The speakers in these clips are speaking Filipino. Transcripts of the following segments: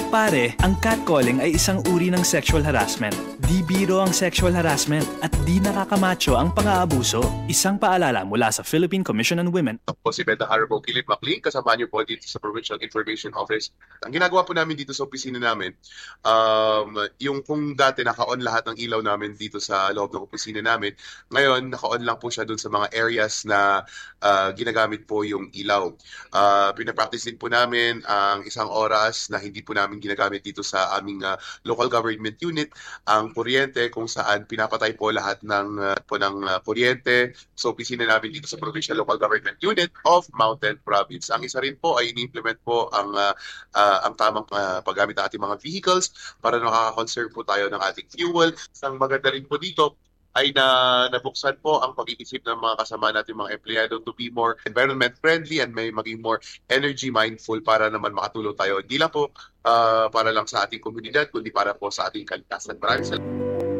Pare, ang catcalling ay isang uri ng sexual harassment. Di biro ang sexual harassment at di nakakamacho ang pang-aabuso. Isang paalala mula sa Philippine Commission on Women. Ako si Beta Harbo Kilip Maclean, kasama niyo po dito sa Provincial Information Office. Ang ginagawa po namin dito sa opisina namin, yung kung dati naka-on lahat ng ilaw namin dito sa loob ng opisina namin, ngayon naka-on lang po siya dun sa mga areas na ginagamit po yung ilaw. Pinapractice din po namin ang isang oras na hindi po namin ginagamit dito sa aming local government unit, ang kuryente kung saan pinapatay po lahat ng kuryente sa opisina namin dito sa Provincial Local Government Unit of Mountain Province. Ang isa rin po ay ini-implement po ang tamang paggamit ng ating mga vehicles para nakaka-conserve po tayo ng ating fuel. Ang maganda rin po dito ay nabuksan po ang pag-iisip ng mga kasama natin mga empleyado to be more environment friendly and may maging more energy mindful para naman makatulong tayo. Hindi lang po para lang sa ating komunidad, kundi para po sa ating kalikasan. Maraming salamat.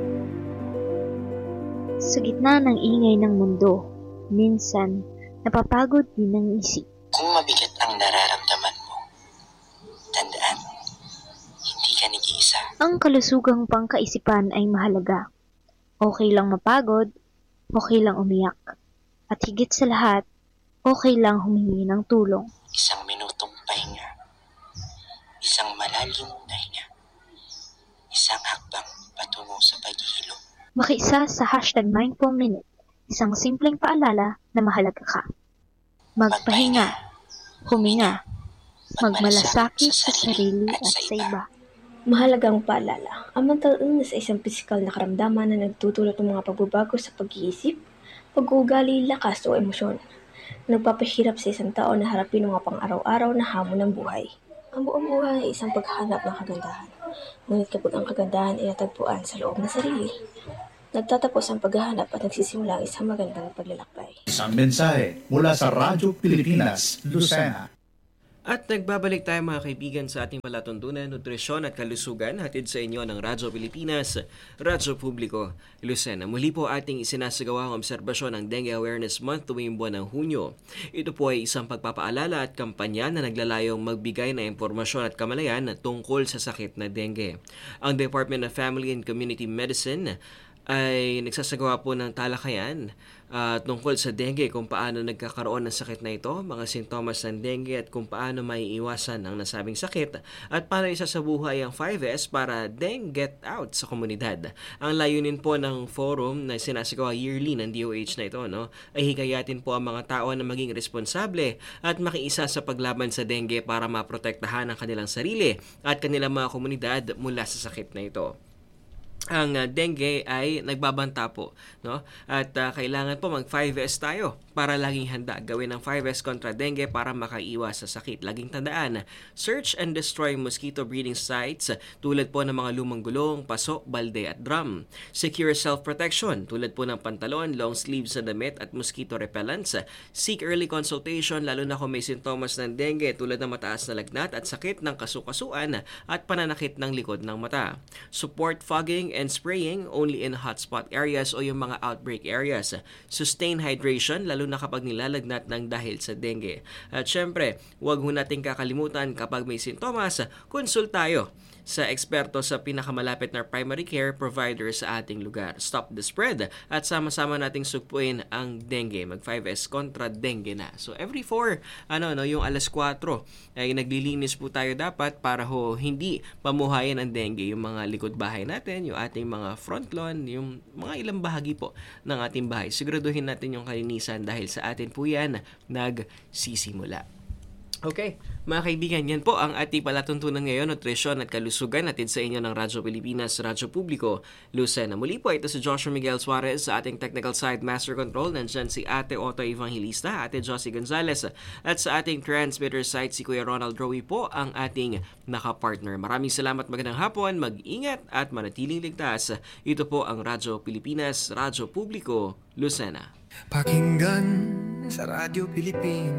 Sa gitna ng ingay ng mundo, minsan napapagod din ang isip. Kung mabigat ang nararamdaman mo, tandaan, hindi ka nag-iisa. Ang kalusugang pangkaisipan ay mahalaga. Okay lang mapagod, okay lang umiyak, at higit sa lahat, okay lang humingi ng tulong. Isang minutong pahinga, isang malalim na hinga, isang hakbang patungo sa paghihilom. Makiisa sa #mindfulminute, isang simpleng paalala na mahalaga ka. Magpahinga, huminga, magmalasakit sa sarili at sa iba. Mahalagang paalala, ang mental illness ay isang pisikal na karamdaman na nagtutulot ng mga pagbabago sa pag-iisip, pag-uugali, lakas o emosyon. Nagpapahirap sa isang tao na harapin ang mga pang-araw-araw na hamon ng buhay. Ang buong buhay ay isang paghahanap ng kagandahan. Ngunit kapag ang kagandahan ay natagpuan sa loob ng sarili, nagtatapos ang paghahanap at nagsisimula ang isang magandang paglalakbay. Isang mensahe mula sa Radyo Pilipinas, Lucena. At nagbabalik tayo mga kaibigan sa ating palatuntunan, nutrisyon at kalusugan hatid sa inyo ng Radyo Pilipinas, Radyo Publiko, Lucena. Muli po ating isinasagawa ang obserbasyon ng Dengue Awareness Month tuwing buwan ng Hunyo. Ito po ay isang pagpapaalala at kampanya na naglalayong magbigay ng impormasyon at kamalayan tungkol sa sakit na dengue. Ang Department of Family and Community Medicine ay nagsasagawa po ng talakayan tungkol sa dengue, kung paano nagkakaroon ng sakit na ito, mga sintomas ng dengue at kung paano maiiwasan ang nasabing sakit at paano isa sa buhay ang 5S para dengue get out sa komunidad. Ang layunin po ng forum na sinasagawa yearly ng DOH na ito ay hikayatin po ang mga tao na maging responsable at makiisa sa paglaban sa dengue para maprotektahan ang kanilang sarili at kanilang mga komunidad mula sa sakit na ito. Ang dengue ay nagbabanta po, at kailangan po mag 5S tayo para laging handa gawin ang 5S kontra dengue para makaiwas sa sakit. Laging tandaan, search and destroy mosquito breeding sites tulad po ng mga lumang gulong, paso, balde at drum. Secure self-protection tulad po ng pantalon, long sleeves na damit at mosquito repellents. Seek early consultation lalo na kung may sintomas ng dengue tulad ng mataas na lagnat at sakit ng kasukasuan at pananakit ng likod ng mata. Support fogging and spraying only in hotspot areas o yung mga outbreak areas. Sustain hydration lalo na kapag nilalagnat ng dahil sa dengue. At syempre, huwag ho nating kakalimutan kapag may sintomas, konsultayo sa eksperto sa pinakamalapit na primary care provider sa ating lugar. Stop the spread at sama-sama nating sugpuin ang dengue. Mag 5S kontra dengue na. So every 4, yung alas 4 ay naglilinis po tayo dapat para hindi pamuhayan ang dengue. Yung mga likod bahay natin, yung ating mga front lawn, yung mga ilang bahagi po ng ating bahay. Siguraduhin natin yung kalinisan dahil sa atin po yan nagsisimula. Okay, mga kaibigan, yan po ang ating palatuntunan ngayon, nutrisyon at kalusugan natin sa inyo ng Radyo Pilipinas, Radyo Publiko, Lucena. Muli po, ito si Joshua Miguel Suarez sa ating technical side master control. Nandyan si Ate Otto Evangelista, Ate Josie Gonzalez, at sa ating transmitter side si Kuya Ronald Rowie po ang ating nakapartner. Maraming salamat, magandang hapon, mag-ingat at manatiling ligtas. Ito po ang Radyo Pilipinas, Radyo Publiko, Lucena. Pakinggan sa Radyo Pilipinas.